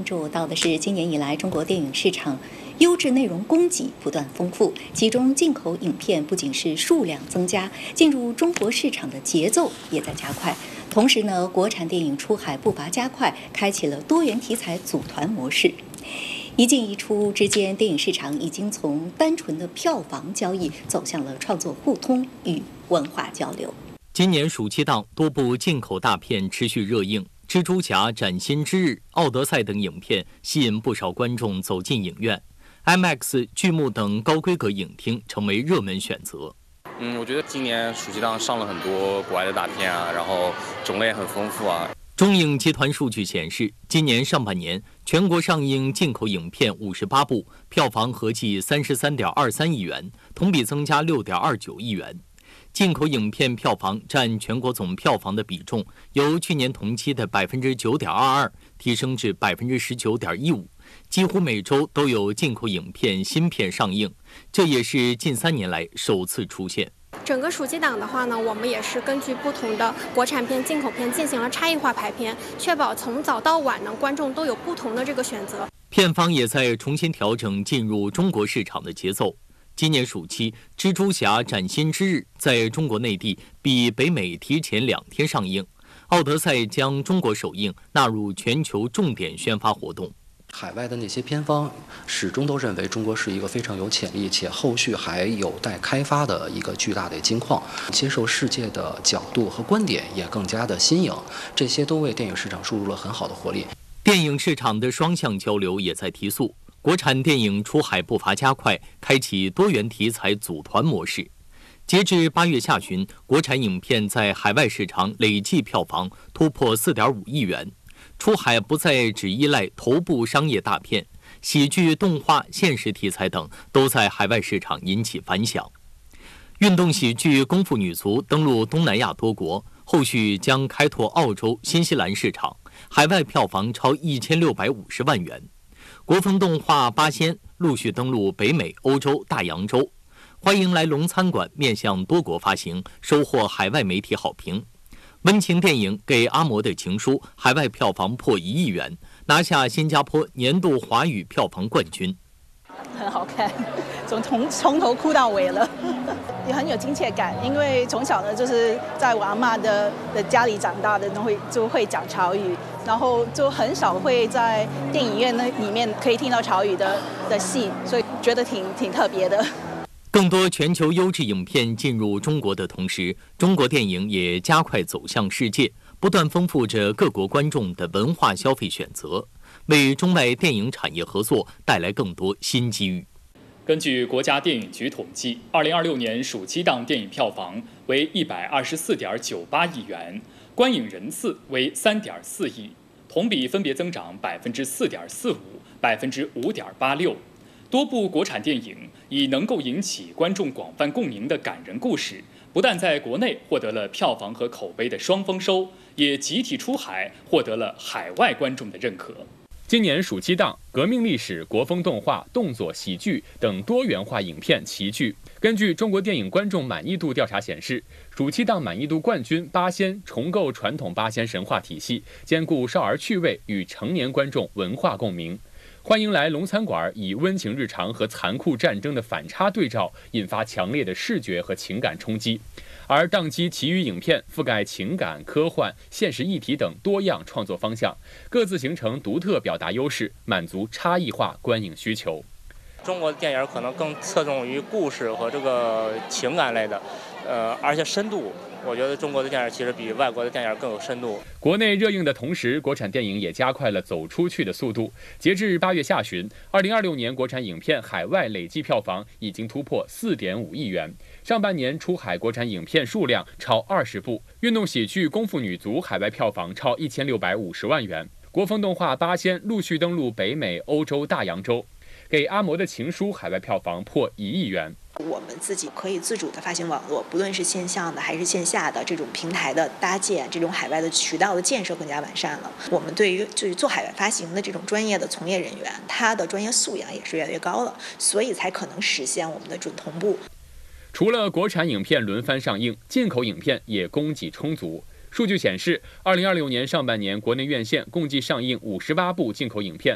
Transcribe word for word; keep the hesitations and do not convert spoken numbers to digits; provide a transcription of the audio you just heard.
注到的是，今年以来中国电影市场优质内容供给不断丰富，其中进口影片不仅是数量增加，进入中国市场的节奏也在加快。同时呢，国产电影出海步伐加快，开启了多元题材组团模式。一进一出之间，电影市场已经从单纯的票房交易走向了创作互通与文化交流。 今年暑期档多部进口大片持续热映，《蜘蛛侠：崭新之日》、《奥德赛》等影片吸引不少观众走进影院 ，I M A X、巨幕等高规格影厅成为热门选择。 嗯，我觉得今年暑期档上了很多国外的大片啊，然后种类很丰富啊。 中影集团数据显示，今年上半年全国上映进口影片五十八部，票房合计三十三点二三亿元，同比增加六点二九亿元。进口影片票房占全国总票房的比重，由去年同期的百分之九点二二提升至百分之十九点一五，几乎每周都有进口影片新片上映，这也是近三年来首次出现。 整个暑期档的话呢，我们也是根据不同的国产片、进口片进行了差异化排片，确保从早到晚呢，观众都有不同的这个选择。 片方也在重新调整进入中国市场的节奏。今年暑期，《蜘蛛侠：崭新之日》在中国内地比北美提前两天上映，《奥德赛》将中国首映纳入全球重点宣发活动。 海外的那些片方始终都认为中国是一个非常有潜力且后续还有待开发的一个巨大的金矿，接受世界的角度和观点也更加的新颖，这些都为电影市场注入了很好的活力。 电影市场的双向交流也在提速，国产电影出海步伐加快，开启多元题材组团模式。截至八月下旬，国产影片在海外市场累计票房突破四点五亿元。出海不再只依赖头部商业大片，喜剧、动画、现实题材等都在海外市场引起反响。运动喜剧《功夫女足》登陆东南亚多国，后续将开拓澳洲、新西兰市场，海外票房超一千六百五十万元。国风动画《八仙》陆续登陆北美、欧洲、大洋洲。欢迎来龙餐馆面向多国发行，收获海外媒体好评。温情电影《给阿嬷的情书》海外票房破一亿元，拿下新加坡年度华语票房冠军。 很好看，从从从头哭到尾了，也很有亲切感。因为从小呢，就是在我阿嬷的的家里长大的，都会就会讲潮语，然后就很少会在电影院那里面可以听到潮语的的戏，所以觉得挺挺特别的。 更多全球优质影片进入中国的同时，中国电影也加快走向世界，不断丰富着各国观众的文化消费选择，为中外电影产业合作带来更多新机遇。 根据国家电影局统计，二零二六年暑期档电影票房为一百二十四点九八亿元，观影人次为三点四亿，同比分别增长百分之四点四五、百分之五点八六。多部国产电影以能够引起观众广泛共鸣的感人故事，不但在国内获得了票房和口碑的双丰收，也集体出海获得了海外观众的认可。 今年暑期档，革命历史、国风动画、动作、喜剧等多元化影片齐聚。根据中国电影观众满意度调查显示，暑期档满意度冠军《八仙》重构传统八仙神话体系，兼顾少儿趣味与成年观众文化共鸣。欢迎来龙餐馆以温情日常和残酷战争的反差对照，引发强烈的视觉和情感冲击。而档期其余影片覆盖情感、科幻、现实议题等多样创作方向，各自形成独特表达优势，满足差异化观影需求。 中国的电影可能更侧重于故事和这个情感类的，呃，而且深度。我觉得中国的电影其实比外国的电影更有深度。 国内热映的同时，国产电影也加快了走出去的速度。截至八月下旬，二零二六年国产影片海外累计票房已经突破四点五亿元。上半年出海国产影片数量超二十部，运动喜剧《功夫女足》海外票房超一千六百五十万元，国风动画《八仙》陆续登陆北美、欧洲、大洋洲。给阿嬷的情书海外票房破一亿元。 我们自己可以自主的发行网络，不论是线上的还是线下的这种平台的搭建，这种海外的渠道的建设更加完善了。我们对于就是做海外发行的这种专业的从业人员，他的专业素养也是越来越高了，所以才可能实现我们的准同步。 除了国产影片轮番上映，进口影片也供给充足。数据显示，二零二六年上半年国内院线共计上映五十八部进口影片，